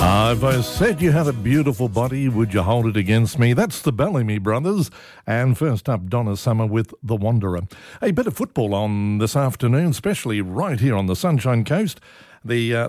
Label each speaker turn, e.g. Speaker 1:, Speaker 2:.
Speaker 1: If I said you had a beautiful body, would you hold it against me? That's the Bellamy Brothers. And first up, Donna Summer with The Wanderer. A bit of football on this afternoon, especially right here on the Sunshine Coast. The